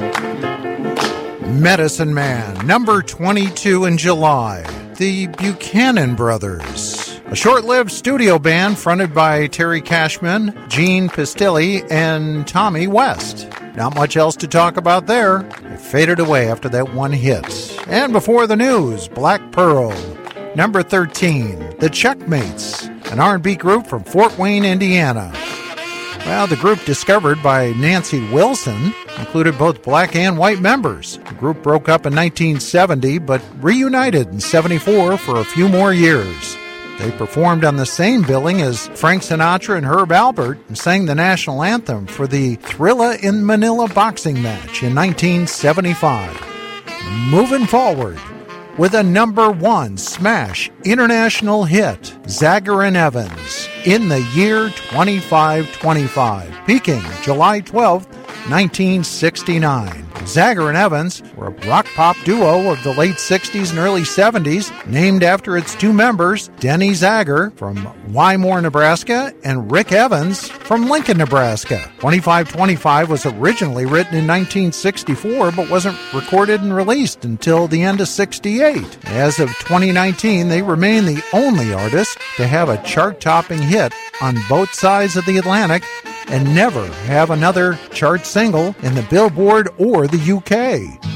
Medicine Man, number 22 in July. The Buchanan Brothers, a short-lived studio band fronted by Terry Cashman, Gene Pistilli, and Tommy West. Not much else to talk about there. It faded away after that one hit. And before the news, Black Pearl, number 13. The Checkmates, an R&B group from Fort Wayne, Indiana. Well, the group, discovered by Nancy Wilson, included both black and white members. The group broke up in 1970, but reunited in 74 for a few more years. They performed on the same billing as Frank Sinatra and Herb Alpert and sang the national anthem for the Thrilla in Manila boxing match in 1975. Moving forward with a number one smash international hit, Zager and Evans, In the Year 2525, peaking July 12th, 1969. Zager and Evans were a rock-pop duo of the late 60s and early 70s, named after its two members, Denny Zager from Wymore, Nebraska, and Rick Evans from Lincoln, Nebraska. 2525 was originally written in 1964, but wasn't recorded and released until the end of 68. As of 2019, they remain the only artist to have a chart-topping hit on both sides of the Atlantic and never have another chart single in the Billboard or the UK.